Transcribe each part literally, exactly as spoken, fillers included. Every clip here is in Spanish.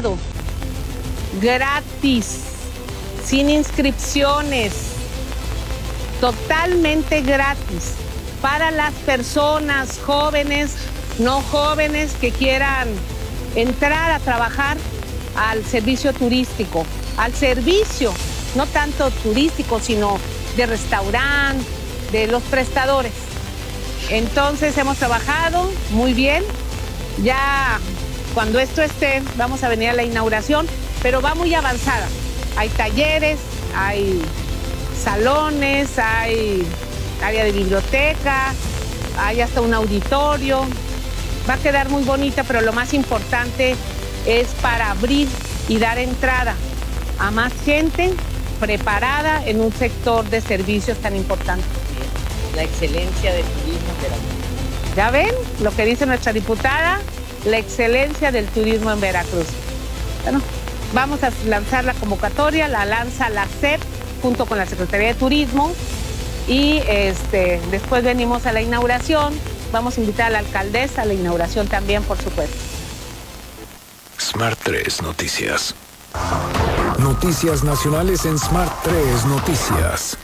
sábado, gratis, sin inscripciones, totalmente gratis, para las personas jóvenes, no jóvenes, que quieran entrar a trabajar al servicio turístico, al servicio, no tanto turístico, sino de restaurante, de los prestadores. Entonces hemos trabajado muy bien. Ya cuando esto esté, vamos a venir a la inauguración, pero va muy avanzada. Hay talleres, hay salones, hay área de biblioteca, hay hasta un auditorio. Va a quedar muy bonita, pero lo más importante es para abrir y dar entrada a más gente preparada en un sector de servicios tan importante. La excelencia del turismo en Veracruz. ¿Ya ven lo que dice nuestra diputada? La excelencia del turismo en Veracruz. Bueno, vamos a lanzar la convocatoria, la lanza la S E P junto con la Secretaría de Turismo y este, después venimos a la inauguración. Vamos a invitar a la alcaldesa a la inauguración también, por supuesto. Smart tres Noticias. Noticias nacionales en Smart tres Noticias.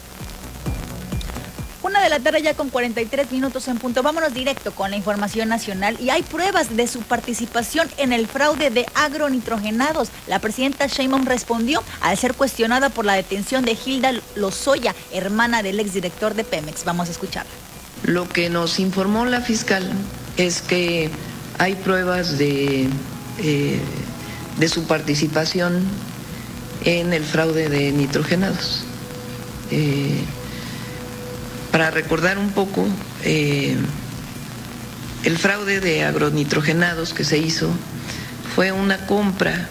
Una de la tarde ya con cuarenta y tres minutos en punto. Vámonos directo con la información nacional y hay pruebas de su participación en el fraude de agronitrogenados. La presidenta Sheinbaum respondió al ser cuestionada por la detención de Hilda Lozoya, hermana del exdirector de Pemex. Vamos a escucharla. Lo que nos informó la fiscal es que hay pruebas de, eh, de su participación en el fraude de nitrogenados. Eh, para recordar un poco, eh, el fraude de agronitrogenados que se hizo fue una compra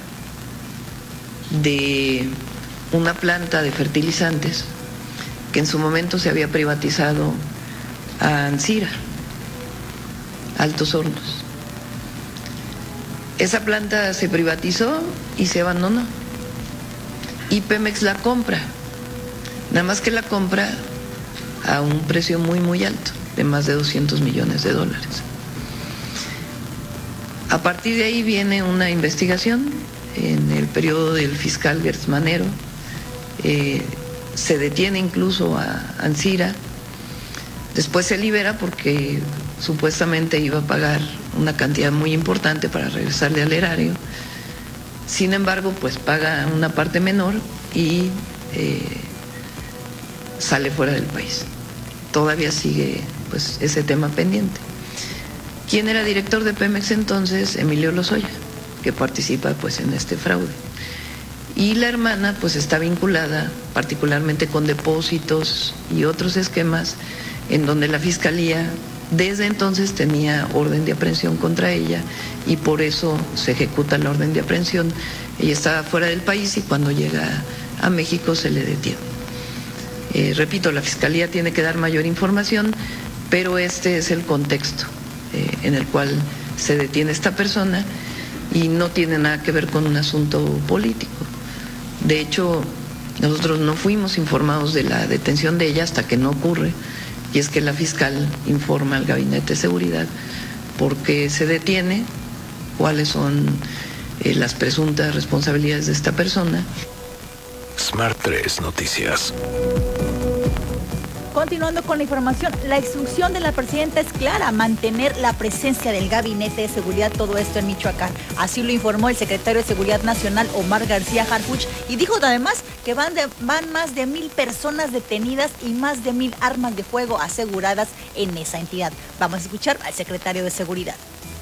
de una planta de fertilizantes que en su momento se había privatizado a Ancira, Altos Hornos. Esa planta se privatizó y se abandonó. Y Pemex la compra, nada más que la compra a un precio muy muy alto, de más de doscientos millones de dólares. A partir de ahí viene una investigación en el periodo del fiscal Gertz Manero, eh, se detiene incluso a Ancira. Después se libera porque supuestamente iba a pagar una cantidad muy importante para regresarle al erario. Sin embargo, pues paga una parte menor y eh, sale fuera del país. Todavía sigue pues ese tema pendiente. ¿Quién era director de Pemex entonces? Emilio Lozoya, que participa pues en este fraude. Y la hermana pues está vinculada particularmente con depósitos y otros esquemas en donde la Fiscalía desde entonces tenía orden de aprehensión contra ella y por eso se ejecuta la orden de aprehensión. Ella estaba fuera del país y cuando llega a México se le detiene. Eh, repito, la Fiscalía tiene que dar mayor información, pero este es el contexto eh, en el cual se detiene esta persona y no tiene nada que ver con un asunto político. De hecho, nosotros no fuimos informados de la detención de ella hasta que no ocurre. Y es que la fiscal informa al Gabinete de Seguridad por qué se detiene, cuáles son eh, las presuntas responsabilidades de esta persona. Smart tres Noticias. Continuando con la información, la instrucción de la presidenta es clara, mantener la presencia del Gabinete de Seguridad, todo esto en Michoacán. Así lo informó el secretario de Seguridad Nacional, Omar García Harfuch, y dijo además que van, de, van más de mil personas detenidas y más de mil armas de fuego aseguradas en esa entidad. Vamos a escuchar al secretario de Seguridad.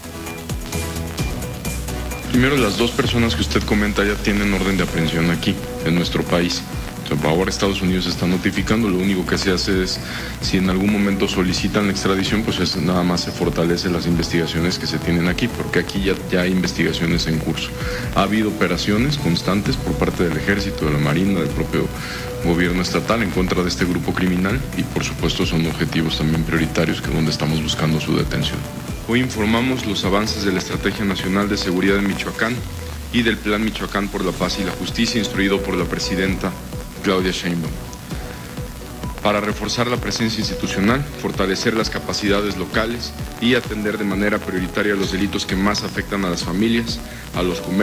Primero, las dos personas que usted comenta ya tienen orden de aprehensión aquí, en nuestro país. Ahora Estados Unidos está notificando, lo único que se hace es, si en algún momento solicitan la extradición, pues es, nada más se fortalecen las investigaciones que se tienen aquí, porque aquí ya, ya hay investigaciones en curso. Ha habido operaciones constantes por parte del Ejército, de la Marina, del propio gobierno estatal en contra de este grupo criminal y por supuesto son objetivos también prioritarios que es donde estamos buscando su detención. Hoy informamos los avances de la Estrategia Nacional de Seguridad en Michoacán y del Plan Michoacán por la Paz y la Justicia, instruido por la presidenta Claudia Sheinbaum, para reforzar la presencia institucional, fortalecer las capacidades locales y atender de manera prioritaria los delitos que más afectan a las familias, a los comercios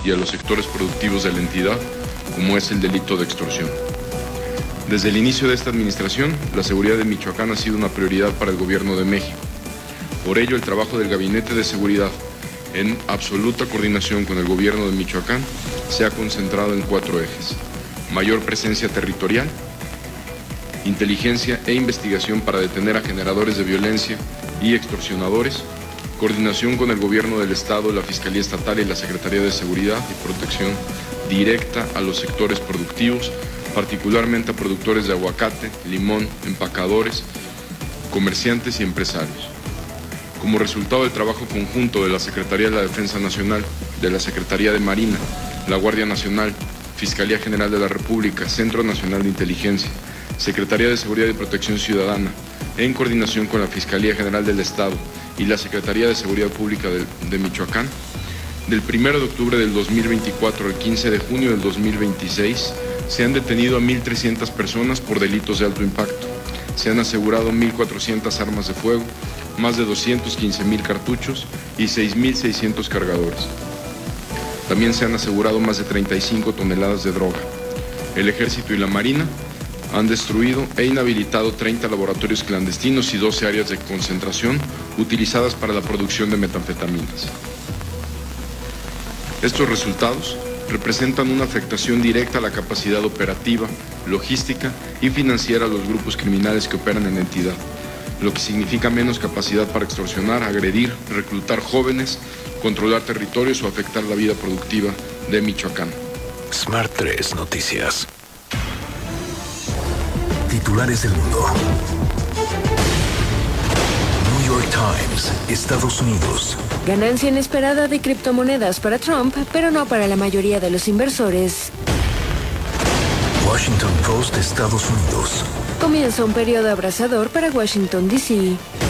y a los sectores productivos de la entidad, como es el delito de extorsión. Desde el inicio de esta administración, la seguridad de Michoacán ha sido una prioridad para el Gobierno de México. Por ello, el trabajo del Gabinete de Seguridad, en absoluta coordinación con el Gobierno de Michoacán, se ha concentrado en cuatro ejes: mayor presencia territorial, inteligencia e investigación para detener a generadores de violencia y extorsionadores, coordinación con el Gobierno del Estado, la Fiscalía Estatal y la Secretaría de Seguridad y protección directa a los sectores productivos, particularmente a productores de aguacate, limón, empacadores, comerciantes y empresarios. Como resultado del trabajo conjunto de la Secretaría de la Defensa Nacional, de la Secretaría de Marina, la Guardia Nacional, Fiscalía General de la República, Centro Nacional de Inteligencia, Secretaría de Seguridad y Protección Ciudadana, en coordinación con la Fiscalía General del Estado y la Secretaría de Seguridad Pública de, de Michoacán, del primero de octubre del dos mil veinticuatro al quince de junio del dos mil veintiséis, se han detenido a mil trescientas personas por delitos de alto impacto. Se han asegurado mil cuatrocientas armas de fuego, más de doscientos quince mil cartuchos y seis mil seiscientos cargadores. También se han asegurado más de treinta y cinco toneladas de droga. El Ejército y la Marina han destruido e inhabilitado treinta laboratorios clandestinos y doce áreas de concentración utilizadas para la producción de metanfetaminas. Estos resultados representan una afectación directa a la capacidad operativa, logística y financiera de los grupos criminales que operan en la entidad, lo que significa menos capacidad para extorsionar, agredir, reclutar jóvenes, controlar territorios o afectar la vida productiva de Michoacán. Smart tres Noticias. Titulares del mundo. New York Times, Estados Unidos. Ganancia inesperada de criptomonedas para Trump, pero no para la mayoría de los inversores. Washington Post, Estados Unidos. Comienza un periodo abrasador para Washington, D C.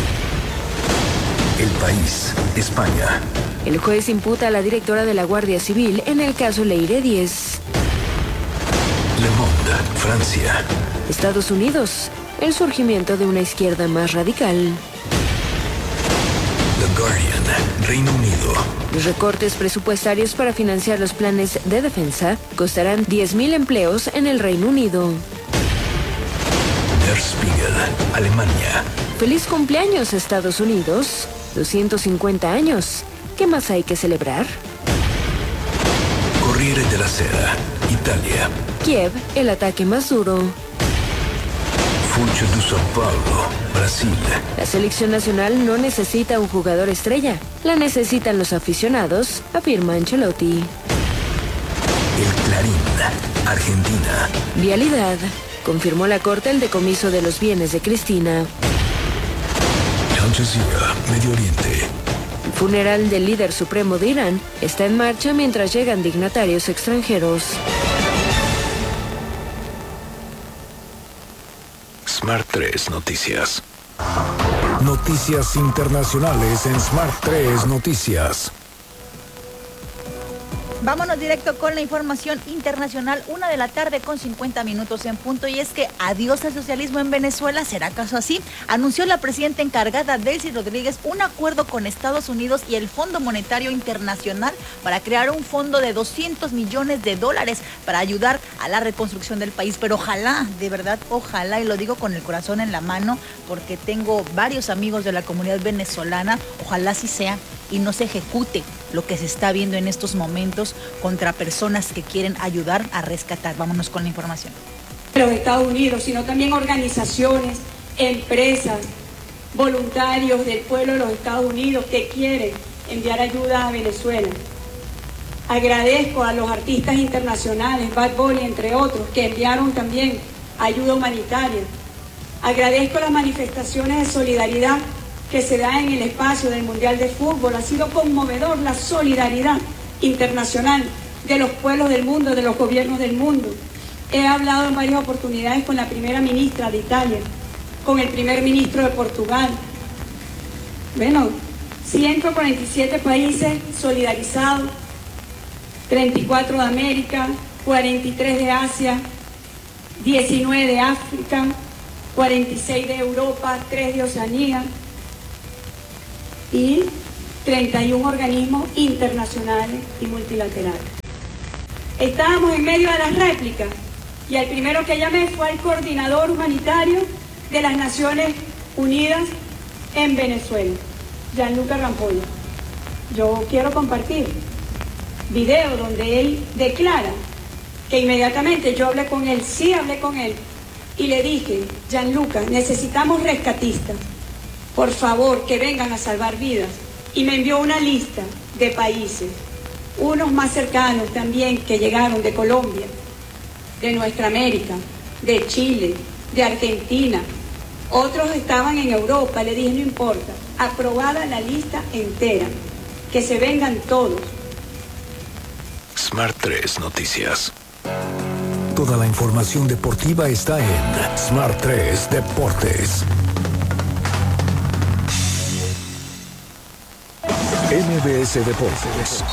El País, España. El juez imputa a la directora de la Guardia Civil en el caso Leire diez. Le Monde, Francia. Estados Unidos. El surgimiento de una izquierda más radical. The Guardian, Reino Unido. Los recortes presupuestarios para financiar los planes de defensa costarán diez mil empleos en el Reino Unido. Der Spiegel, Alemania. Feliz cumpleaños, Estados Unidos. doscientos cincuenta años. ¿Qué más hay que celebrar? Corriere della Sera, Italia. Kiev, el ataque más duro. Funcho de São Paulo, Brasil. La selección nacional no necesita un jugador estrella. La necesitan los aficionados, afirma Ancelotti. El Clarín, Argentina. Vialidad. Confirmó la Corte el decomiso de los bienes de Cristina. Al Jazeera, Medio Oriente. El funeral del líder supremo de Irán está en marcha mientras llegan dignatarios extranjeros. Smart tres Noticias. Noticias internacionales en Smart tres Noticias. Vámonos directo con la información internacional, una de la tarde con cincuenta minutos en punto, y es que adiós al socialismo en Venezuela. ¿Será acaso así? Anunció la presidenta encargada, Delcy Rodríguez, un acuerdo con Estados Unidos y el Fondo Monetario Internacional para crear un fondo de doscientos millones de dólares para ayudar a la reconstrucción del país. Pero ojalá, de verdad, ojalá, y lo digo con el corazón en la mano, porque tengo varios amigos de la comunidad venezolana, ojalá sí sea y no se ejecute lo que se está viendo en estos momentos contra personas que quieren ayudar a rescatar. Vámonos con la información. Los Estados Unidos, sino también organizaciones, empresas, voluntarios del pueblo de los Estados Unidos que quieren enviar ayuda a Venezuela. Agradezco a los artistas internacionales, Bad Bunny, entre otros, que enviaron también ayuda humanitaria. Agradezco las manifestaciones de solidaridad que se da en el espacio del Mundial de Fútbol. Ha sido conmovedor la solidaridad internacional de los pueblos del mundo, de los gobiernos del mundo. He hablado en varias oportunidades con la primera ministra de Italia, con el primer ministro de Portugal. Bueno, ciento cuarenta y siete países solidarizados, treinta y cuatro de América, cuarenta y tres de Asia, diecinueve de África, cuarenta y seis de Europa, tres de Oceanía y treinta y uno organismos internacionales y multilaterales. Estábamos en medio de las réplicas y el primero que llamé fue al coordinador humanitario de las Naciones Unidas en Venezuela, Gianluca Rampolla. Yo quiero compartir video donde él declara que inmediatamente yo hablé con él, sí hablé con él, y le dije, Gianluca, necesitamos rescatistas, por favor, que vengan a salvar vidas. Y me envió una lista de países, unos más cercanos también que llegaron de Colombia, de nuestra América, de Chile, de Argentina. Otros estaban en Europa. Le dije, no importa, aprobada la lista entera, que se vengan todos. Smart tres Noticias. Toda la información deportiva está en Smart tres Deportes. M B S Deportes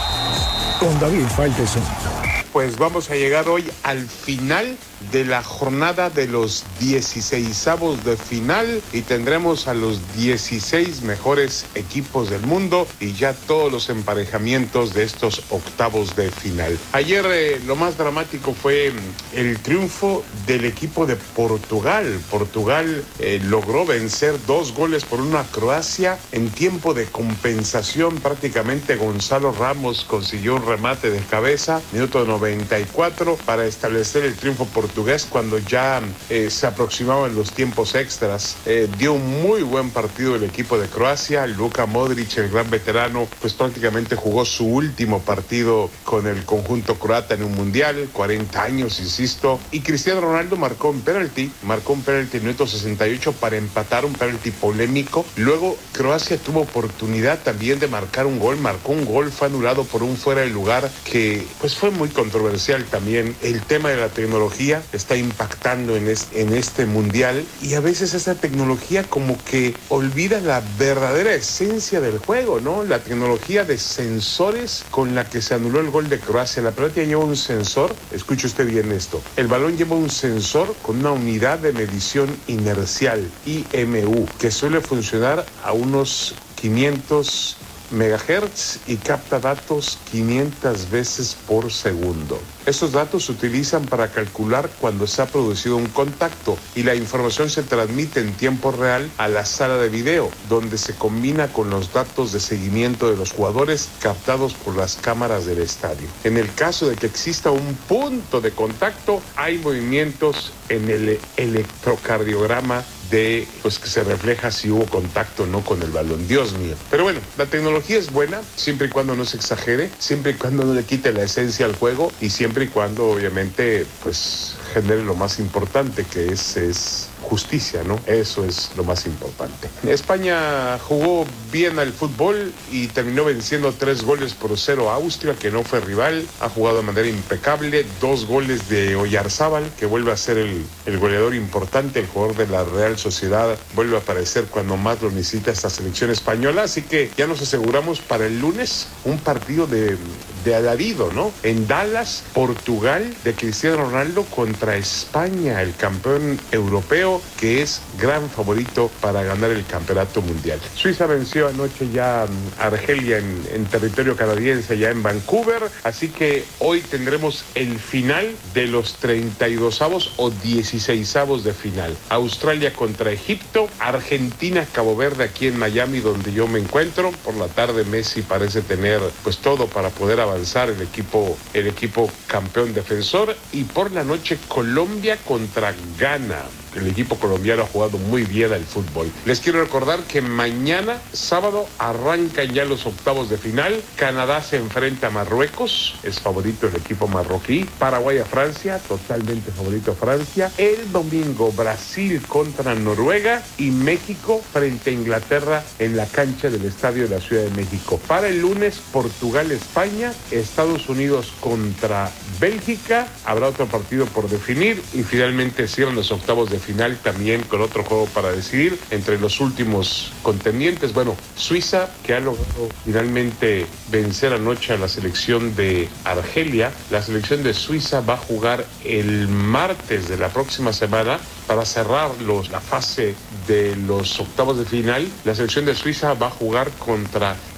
con David Faitelson. Pues vamos a llegar hoy al final de la jornada de los dieciseisavos de final y tendremos a los dieciséis mejores equipos del mundo y ya todos los emparejamientos de estos octavos de final. Ayer eh, lo más dramático fue el triunfo del equipo de Portugal. Portugal eh, logró vencer dos goles por una a Croacia en tiempo de compensación. Prácticamente Gonzalo Ramos consiguió un remate de cabeza, minuto noventa y cuatro, para establecer el triunfo portugués cuando ya eh, se aproximaban los tiempos extras. Eh, dio un muy buen partido el equipo de Croacia. Luka Modric, el gran veterano, pues prácticamente jugó su último partido con el conjunto croata en un mundial, cuarenta años, insisto, y Cristiano Ronaldo marcó un penalti, marcó un penalti en el minuto sesenta y ocho para empatar, un penalti polémico. Luego Croacia tuvo oportunidad también de marcar un gol, marcó un gol, fue anulado por un fuera de lugar que pues fue muy controversial también. El tema de la tecnología está impactando en, es, en este mundial y a veces esa tecnología como que olvida la verdadera esencia del juego, ¿no? La tecnología de sensores con la que se anuló el gol de Croacia. La pelota lleva un sensor, escuche usted bien esto, el balón lleva un sensor con una unidad de medición inercial, I M U, que suele funcionar a unos quinientos megahertz y capta datos quinientas veces por segundo. Estos datos se utilizan para calcular cuando se ha producido un contacto y la información se transmite en tiempo real a la sala de video, donde se combina con los datos de seguimiento de los jugadores captados por las cámaras del estadio. En el caso de que exista un punto de contacto, hay movimientos en el electrocardiograma de, pues, que se refleja si hubo contacto o no con el balón. Dios mío. Pero bueno, la tecnología es buena siempre y cuando no se exagere, siempre y cuando no le quite la esencia al juego y siempre y cuando obviamente pues genere lo más importante, que es, es justicia, ¿no? Eso es lo más importante. España jugó bien al fútbol y terminó venciendo tres goles por cero a Austria, que no fue rival. Ha jugado de manera impecable. Dos goles de Oyarzábal, que vuelve a ser el, el goleador importante, el jugador de la Real Sociedad. Vuelve a aparecer cuando más lo necesita esta selección española. Así que ya nos aseguramos para el lunes un partido de, de alarido, ¿no? En Dallas, Portugal, de Cristiano Ronaldo contra España, el campeón europeo, que es gran favorito para ganar el campeonato mundial. Suiza venció anoche ya a Argelia en, en territorio canadiense, ya en Vancouver, así que hoy tendremos el final de los treinta y dosavos o dieciseisavos de final. Australia contra Egipto, Argentina, Cabo Verde, aquí en Miami, donde yo me encuentro. Por la tarde Messi parece tener pues todo para poder avanzar el equipo, el equipo campeón defensor, y por la noche Colombia contra Ghana. El equipo colombiano ha jugado muy bien al fútbol. Les quiero recordar que mañana, sábado, arrancan ya los octavos de final. Canadá se enfrenta a Marruecos, es favorito el equipo marroquí. Paraguay a Francia, totalmente favorito Francia. El domingo, Brasil contra Noruega y México frente a Inglaterra en la cancha del Estadio de la Ciudad de México. Para el lunes, Portugal, España, Estados Unidos contra Bélgica. Habrá otro partido por definir y finalmente cierran los octavos de final también con otro juego para decidir entre los últimos contendientes. Bueno, Suiza, que ha logrado finalmente vencer anoche a la selección de Argelia. La selección de Suiza va a jugar el martes de la próxima semana para cerrar los, la fase de los octavos de final. La selección de Suiza va a jugar contra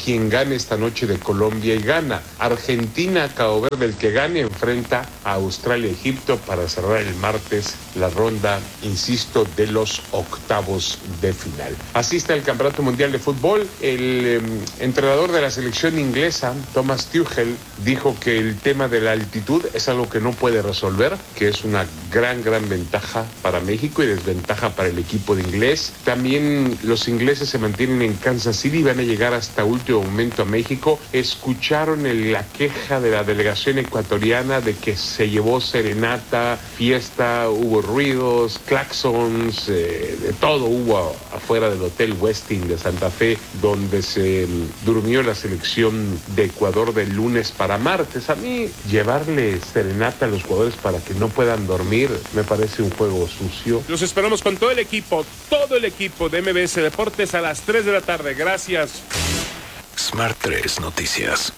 quien gane esta noche de Colombia y Ghana. Argentina, Cabo Verde, el que gane, enfrenta a Australia, Egipto para cerrar el martes la ronda, insisto, de los octavos de final. Así está el Campeonato Mundial de Fútbol. El eh, entrenador de la selección inglesa, Thomas Tuchel, dijo que el tema de la altitud es algo que no puede resolver, que es una gran, gran ventaja para México y desventaja para el equipo de inglés. También los ingleses se mantienen en Kansas City y van a llegar hasta último momento a México. Escucharon el, la queja de la delegación ecuatoriana de que se llevó serenata, fiesta, hubo ruidos, claxons, eh, de todo hubo afuera del Hotel Westin de Santa Fe, donde se durmió la selección de Ecuador del lunes para martes. A mí llevarle serenata a los jugadores para que no puedan dormir me parece un juego sucio. Los esperamos con todo el equipo, todo el equipo de M B S Deportes a las tres de la tarde. Gracias. Smart tres Noticias.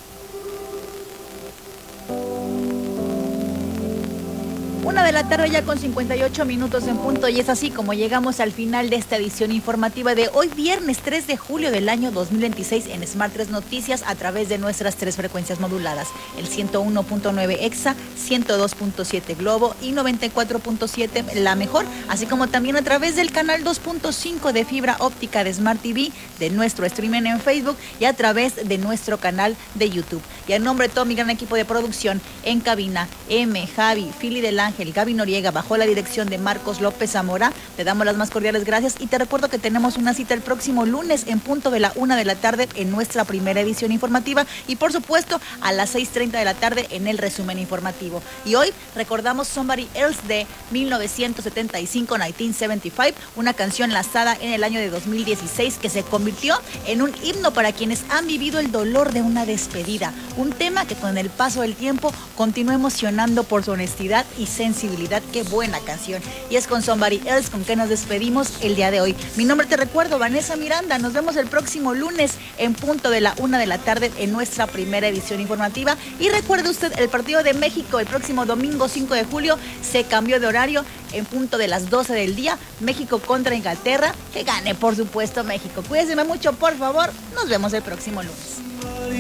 Una de la tarde ya con cincuenta y ocho minutos en punto, y es así como llegamos al final de esta edición informativa de hoy viernes tres de julio del año dos mil veintiséis en Smart tres Noticias a través de nuestras tres frecuencias moduladas, el ciento uno punto nueve Exa, ciento dos punto siete Globo y noventa y cuatro punto siete La Mejor, así como también a través del canal dos punto cinco de fibra óptica de Smart T V, de nuestro streaming en Facebook y a través de nuestro canal de YouTube. Y en nombre de todo mi gran equipo de producción, en cabina, M, Javi, Fili del Ángel, Gaby Noriega, bajo la dirección de Marcos López Zamora, te damos las más cordiales gracias y te recuerdo que tenemos una cita el próximo lunes en punto de la una de la tarde en nuestra primera edición informativa y por supuesto a las seis treinta de la tarde en el resumen informativo. Y hoy recordamos Somebody Else de mil novecientos setenta y cinco, mil novecientos setenta y cinco, una canción lanzada en el año de dos mil dieciséis que se convirtió en un himno para quienes han vivido el dolor de una despedida, un tema que con el paso del tiempo continúa emocionando por su honestidad y sensibilidad. Qué buena canción. Y es con Somebody Else con que nos despedimos el día de hoy. Mi nombre, te recuerdo, Vanessa Miranda. Nos vemos el próximo lunes en punto de la una de la tarde en nuestra primera edición informativa. Y recuerde usted, el partido de México el próximo domingo cinco de julio se cambió de horario en punto de las doce del día. México contra Inglaterra. Que gane, por supuesto, México. Cuídense mucho, por favor. Nos vemos el próximo lunes.